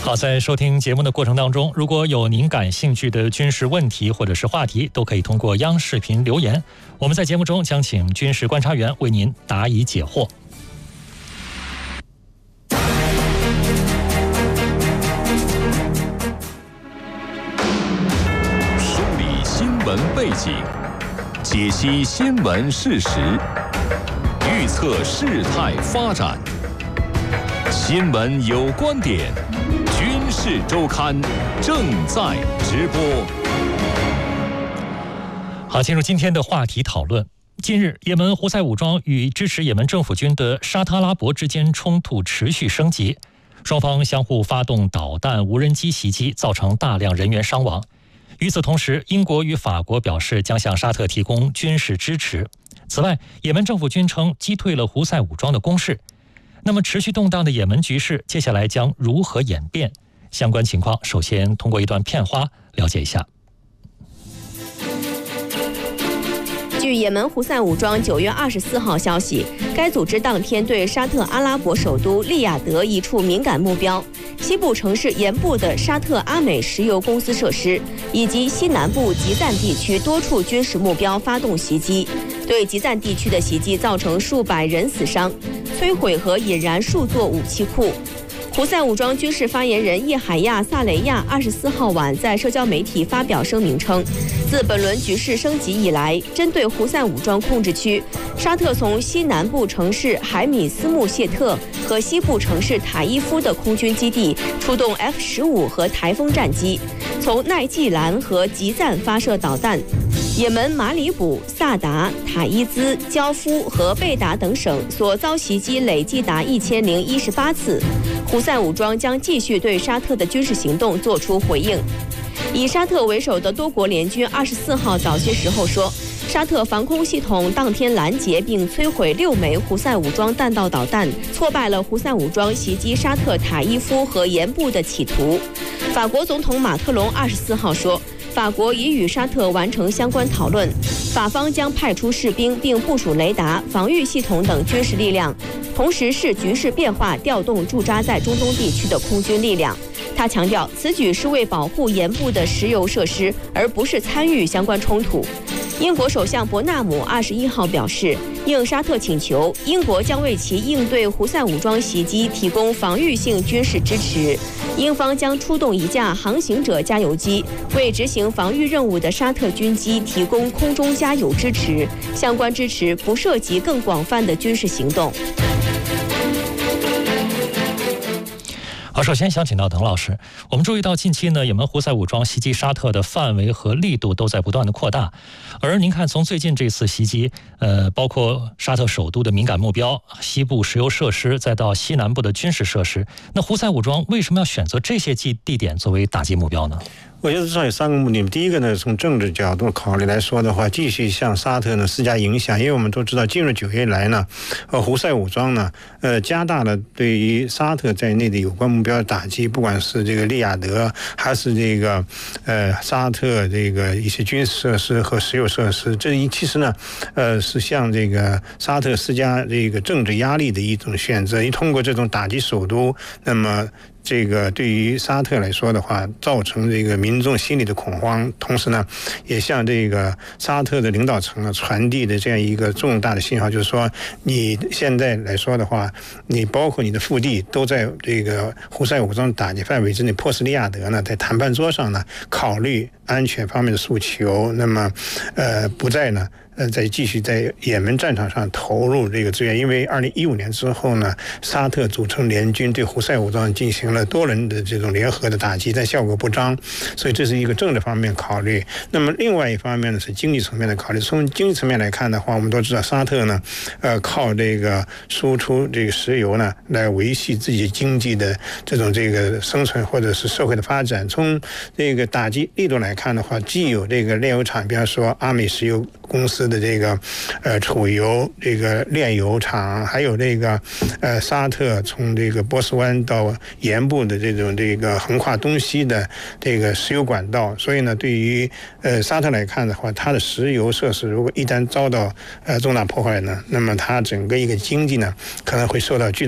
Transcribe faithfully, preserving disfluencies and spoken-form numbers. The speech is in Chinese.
好，在收听节目的过程当中，如果有您感兴趣的军事问题或者是话题，都可以通过央视频留言，我们在节目中将请军事观察员为您答疑解惑。 梳理新闻背景，解析新闻事实，预测事态发展。新闻有观点，军事周刊正在直播。 好，进入今天的话题讨论。近日，也门胡塞武装与支持也门政府军的沙特阿拉伯之间冲突持续升级，双方相互发动导弹、无人机袭击，造成大量人员伤亡。与此同时，英国与法国表示将向沙特提供军事支持。此外，也门政府军称击退了胡塞武装的攻势。那么，持续动荡的也门局势接下来将如何演变？相关情况，首先通过一段片花了解一下。 据也门胡塞武装九月二十四号消息，该组织当天对沙特阿拉伯首都利雅得一处敏感目标、西部城市沿部的沙特阿美石油公司设施以及西南部吉赞地区多处军事目标发动袭击。对吉赞地区的袭击造成数百人死伤，摧毁和引燃数座武器库。胡塞武装军事发言人叶海亚·萨雷亚二十四号晚在社交媒体发表声明称，自本轮局势升级以来，针对胡塞武装控制区，沙特从西南部城市海米斯穆谢特和西部城市塔伊夫的空军基地出动 F 十五 和台风战机，从奈季兰和吉赞发射导弹。也门马里卜、萨达、塔伊兹、焦夫和贝达等省所遭袭击累计达一千零一十八次。胡塞武装将继续对沙特的军事行动作出回应。以沙特为首的多国联军二十四号早些时候说，沙特防空系统当天拦截并摧毁六枚胡塞武装弹道导弹，挫败了胡塞武装袭击沙特塔伊夫和沿部的企图。法国总统马克龙二十四号说，法国已与沙特完成相关讨论，法方将派出士兵并部署雷达、防御系统等军事力量，同时视局势变化调动驻扎在中东地区的空军力量。他强调，此举是为保护沿部的石油设施，而不是参与相关冲突。英国首相伯纳姆二十一号表示，应沙特请求，英国将为其应对胡塞武装袭击提供防御性军事支持。英方将出动一架航行者加油机，为执行防御任务的沙特军机提供空中加油支持。相关支持不涉及更广泛的军事行动。 好，首先想请到滕老师。我们注意到近期呢，也门胡塞武装袭击沙特的范围和力度都在不断的扩大。而您看，从最近这次袭击，呃，包括沙特首都的敏感目标、西部石油设施，再到西南部的军事设施，那胡塞武装为什么要选择这些地地点作为打击目标呢？ 我觉得至少有三个目的。第一个呢，从政治角度考虑来说的话，继续向沙特呢施加影响，因为我们都知道，进入九月以来呢，呃，胡塞武装呢，呃，加大了对于沙特在内的有关目标的打击，不管是这个利雅得，还是这个呃沙特这个一些军事设施和石油设施，这一其实呢，呃，是向这个沙特施加这个政治压力的一种选择。一通过这种打击首都，那么这个对于沙特来说的话，造成这个民众心里的恐慌，同时呢，也向这个沙特的领导层呢传递的这样一个重大的信号，就是说，你现在来说的话，你包括你的腹地都在这个胡塞武装打击范围之内，迫使利雅得呢在谈判桌上呢考虑安全方面的诉求，那么，呃，不再呢。呃，再继续在也门战场上投入这个资源，因为二零一五年之后呢，沙特组成联军对胡塞武装进行了多轮的这种联合的打击，但效果不彰，所以这是一个政治方面考虑。那么另外一方面呢是经济层面的考虑。从经济层面来看的话，我们都知道沙特呢，呃，靠这个输出这个石油呢来维系自己经济的这种这个生存或者是社会的发展。从这个打击力度来看的话，既有这个炼油厂，比方说阿美石油公司的这个呃储油这个炼油厂，还有这个呃沙特从这个波斯湾到沿部的这种这个横跨东西的这个石油管道，所以呢，对于呃沙特来看的话，它的石油设施如果一旦遭到呃重大破坏呢，那么它整个一个经济呢可能会受到巨大